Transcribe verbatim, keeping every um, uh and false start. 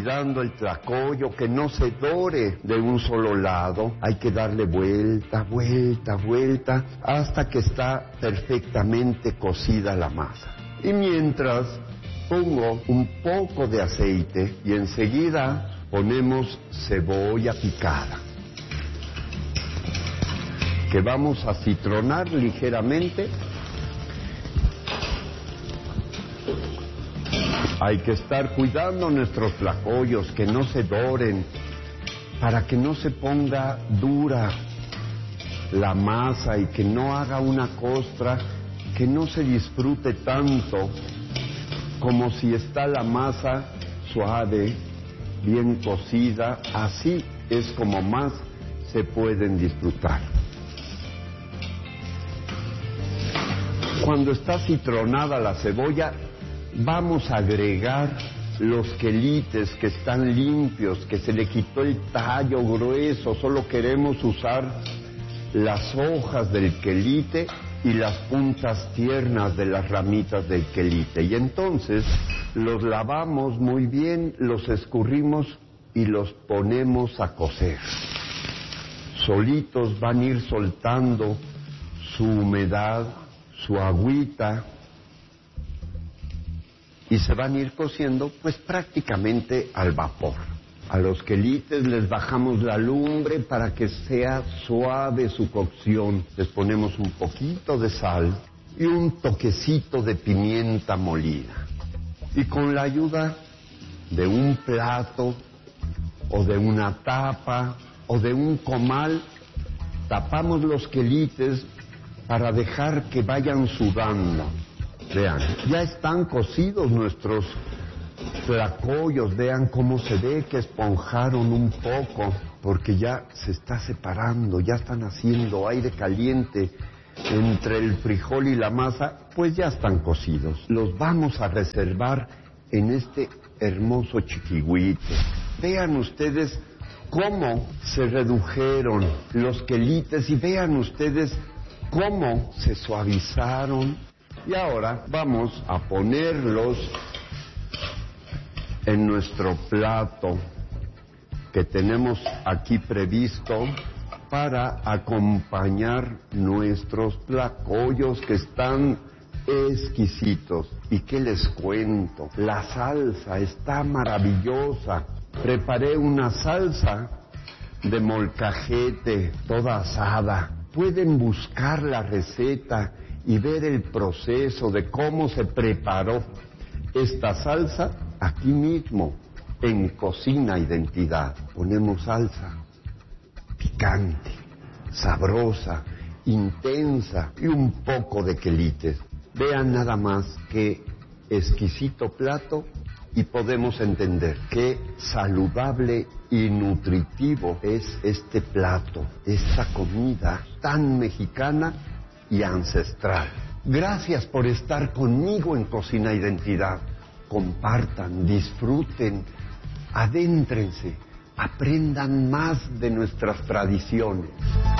cuidando el tlacoyo, que no se dore de un solo lado. Hay que darle vuelta, vuelta, vuelta, hasta que está perfectamente cocida la masa. Y mientras pongo un poco de aceite y enseguida ponemos cebolla picada, que vamos a citronar ligeramente. Hay que estar cuidando nuestros tlacoyos, que no se doren, para que no se ponga dura la masa y que no haga una costra, que no se disfrute tanto como si está la masa suave, bien cocida. Así es como más se pueden disfrutar. Cuando está citronada la cebolla, vamos a agregar los quelites que están limpios, que se le quitó el tallo grueso. Solo queremos usar las hojas del quelite y las puntas tiernas de las ramitas del quelite. Y entonces los lavamos muy bien, los escurrimos y los ponemos a cocer. Solitos van a ir soltando su humedad, su agüita, y se van a ir cociendo pues prácticamente al vapor. A los quelites les bajamos la lumbre para que sea suave su cocción. Les ponemos un poquito de sal y un toquecito de pimienta molida. Y con la ayuda de un plato o de una tapa o de un comal, tapamos los quelites para dejar que vayan sudando. Vean, ya están cocidos nuestros tlacoyos. Vean cómo se ve que esponjaron un poco, porque ya se está separando, ya están haciendo aire caliente entre el frijol y la masa, pues ya están cocidos. Los vamos a reservar en este hermoso chiquihuite. Vean ustedes cómo se redujeron los quelites y vean ustedes cómo se suavizaron. Y ahora vamos a ponerlos en nuestro plato que tenemos aquí previsto para acompañar nuestros tlacoyos, que están exquisitos. ¿Y qué les cuento? La salsa está maravillosa. Preparé una salsa de molcajete toda asada. Pueden buscar la receta y ver el proceso de cómo se preparó esta salsa aquí mismo, en Cocina Identidad. Ponemos salsa picante, sabrosa, intensa y un poco de quelites. Vean nada más qué exquisito plato, y podemos entender qué saludable y nutritivo es este plato, esta comida tan mexicana y ancestral. Gracias por estar conmigo en Cocina Identidad. Compartan, disfruten, adéntrense, aprendan más de nuestras tradiciones.